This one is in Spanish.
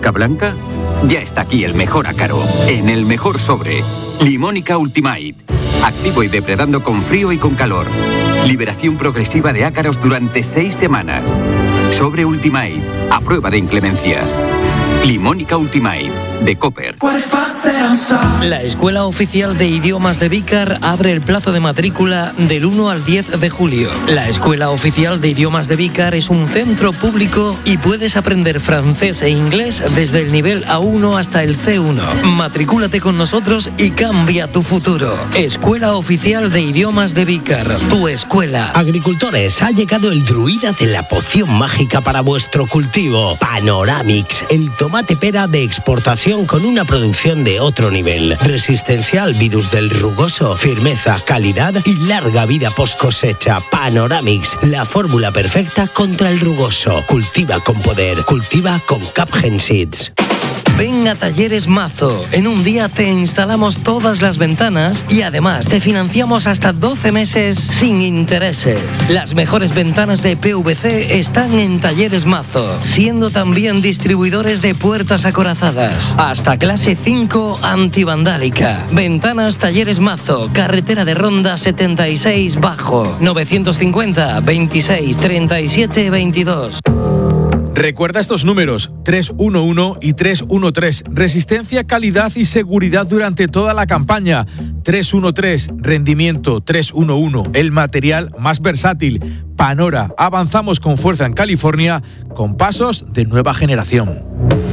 mosca blanca? Ya está aquí el mejor ácaro, en el mejor sobre. Limónica Ultimate. Activo y depredando con frío y con calor. Liberación progresiva de ácaros durante 6 semanas. Sobre Ultimate, a prueba de inclemencias. Limónica Ultimate, de Copper. La Escuela Oficial de Idiomas de Vícar abre el plazo de matrícula del 1 al 10 de julio. La Escuela Oficial de Idiomas de Vícar es un centro público y puedes aprender francés e inglés desde el nivel A1 hasta el C1. Matricúlate con nosotros y cambia tu futuro. Escuela Oficial de Idiomas de Vícar, tu escuela. Agricultores, ha llegado el druida de la poción mágica para vuestro cultivo. Panoramix, el tomate pera de exportación con una producción de otro nivel. Resistencia al virus del rugoso, firmeza, calidad y larga vida post cosecha. Panoramix, la fórmula perfecta contra el rugoso. Cultiva con poder, cultiva con Capgen Seeds. Ven a Talleres Mazo. En un día te instalamos todas las ventanas y además te financiamos hasta 12 meses sin intereses. Las mejores ventanas de PVC están en Talleres Mazo, siendo también distribuidores de puertas acorazadas. Hasta clase 5 antivandálica. Ventanas Talleres Mazo, carretera de Ronda 76 Bajo, 950 26 37 22. Recuerda estos números, 311 y 313. Resistencia, calidad y seguridad durante toda la campaña. 313, rendimiento. 311, el material más versátil. Panora, avanzamos con fuerza en California con pasos de nueva generación.